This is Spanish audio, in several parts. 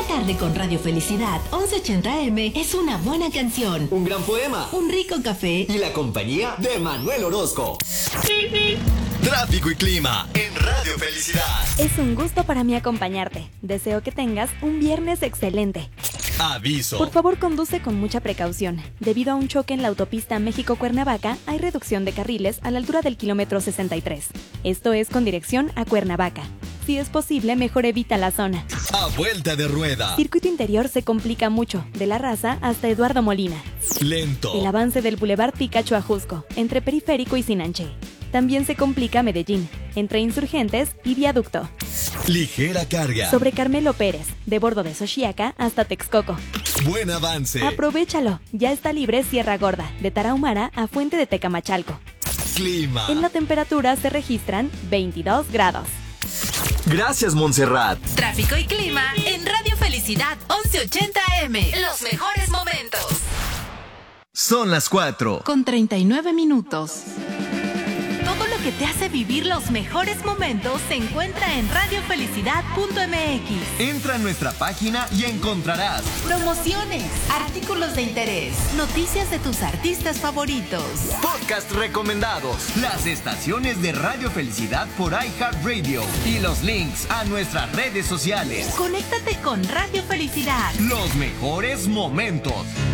tarde con Radio Felicidad 1180M es una buena canción, un gran poema, un rico café y la compañía de Manuel Orozco. Tráfico y clima en Radio Felicidad. Es un gusto para mí acompañarte. Deseo que tengas un viernes excelente. Aviso. Por favor, conduce con mucha precaución. Debido a un choque en la autopista México-Cuernavaca, hay reducción de carriles a la altura del kilómetro 63. Esto es con dirección a Cuernavaca. Si es posible, mejor evita la zona. A vuelta de rueda. Circuito interior se complica mucho, de La Raza hasta Eduardo Molina. Lento. El avance del Boulevard Picacho a Jusco, entre Periférico y Sinanché. También se complica Medellín, entre Insurgentes y Viaducto. Ligera carga. Sobre Carmelo Pérez, de Bordo de Xochiaca hasta Texcoco. Buen avance. Aprovéchalo, ya está libre Sierra Gorda, de Tarahumara a Fuente de Tecamachalco. Clima. En la temperatura se registran 22 grados. Gracias, Montserrat. Tráfico y clima en Radio Felicidad 1180M. Los mejores momentos. Son las 4. Con 39 minutos. Todo lo que te hace vivir los mejores momentos se encuentra en radiofelicidad.mx. Entra a nuestra página y encontrarás Promociones, artículos de interés, noticias de tus artistas favoritos, podcast recomendados, las estaciones de Radio Felicidad por iHeartRadio y los links a nuestras redes sociales. Conéctate con Radio Felicidad. Los mejores momentos.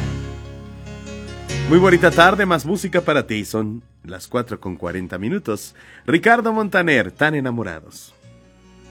Muy bonita tarde, más música para ti. Son las 4:40. Ricardo Montaner, Tan Enamorados.